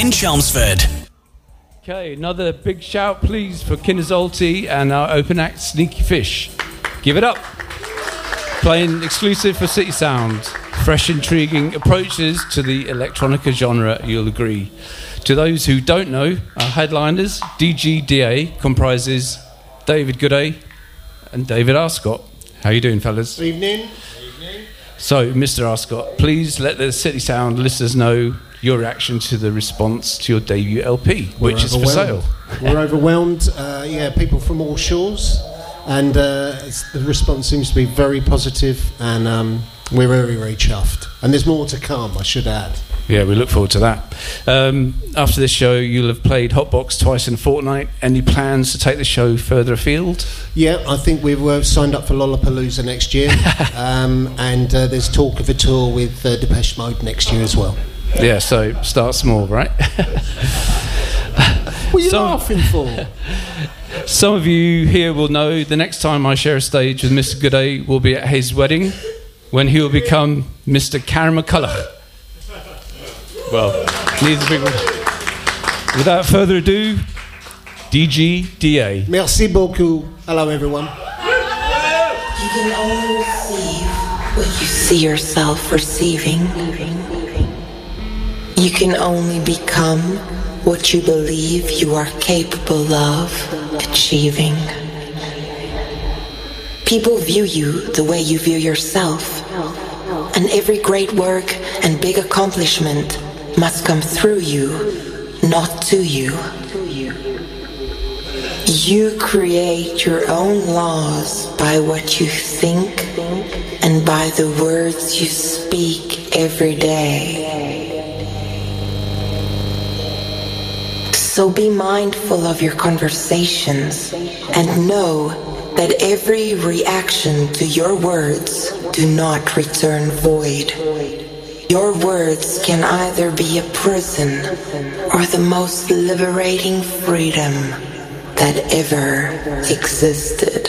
in Chelmsford. Okay, another big shout, please, for Kinezolti and our open act, Sneaky Fish. Give it up. Playing exclusive for City Sound. Fresh, intriguing approaches to the electronica genre, you'll agree. To those who don't know, our headliners, DGDA, comprises David Gooday and David Arscott. How you doing, fellas? Evening. So, Mr. Arscott, please let the City Sound listeners know your reaction to the response to your debut LP, which is for sale. We're overwhelmed. People from all shores, and the response seems to be very positive, and we're very, very chuffed. And there's more to come, I should add. Yeah, we look forward to that. After this show, you'll have played Hotbox twice in a fortnight. Any plans to take the show further afield? Yeah, I think we've signed up for Lollapalooza next year, and there's talk of a tour with Depeche Mode next year as well. Yeah, so start small, right? What are you laughing for? Some of you here will know the next time I share a stage with Mr. Gooday will be at his wedding, when he will become Mr. Caramacullagh. Well, neither people. Without further ado, DGDA. Merci beaucoup. Hello, everyone. You can only receive what you see yourself receiving. You can only become what you believe you are capable of achieving. People view you the way you view yourself, and every great work and big accomplishment must come through you, not to you. You create your own laws by what you think and by the words you speak every day. So be mindful of your conversations and know that every reaction to your words do not return void. Your words can either be a prison or the most liberating freedom that ever existed.